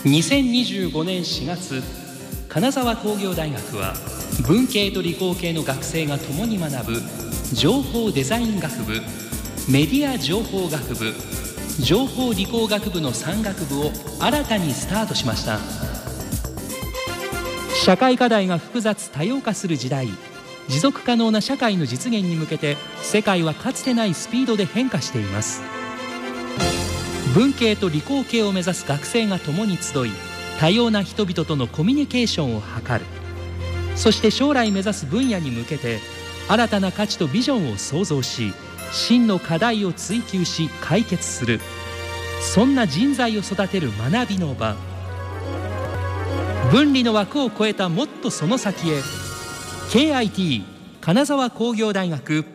2025年4月、金沢工業大学は文系と理工系の学生が共に学ぶ情報デザイン学部、メディア情報学部、情報理工学部の3学部を新たにスタートしました。社会課題が複雑多様化する時代、持続可能な社会の実現に向けて世界はかつてないスピードで変化しています。文系と理工系を目指す学生が共に集い、多様な人々とのコミュニケーションを図る。そして将来目指す分野に向けて新たな価値とビジョンを創造し、真の課題を追求し解決する、そんな人材を育てる学びの場。分離の枠を超えたもっとその先へ。 KIT 金沢工業大学。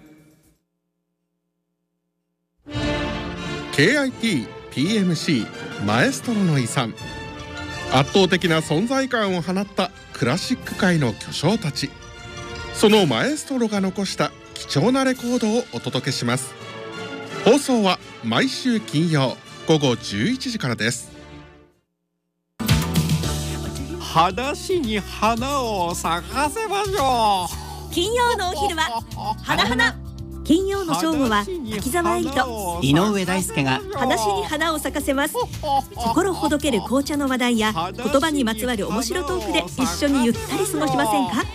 KIT PMC マエストロの遺産。圧倒的な存在感を放ったクラシック界の巨匠たち、そのマエストロが残した貴重なレコードをお届けします。放送は毎週金曜午後11時からです。 話に花を咲かせましょう。金曜のお昼は花花。金曜の正午は滝沢愛と井上大輔が話に花を咲かせます。心ほどける紅茶の話題や言葉にまつわる面白トークで一緒にゆったり過ごしませんか。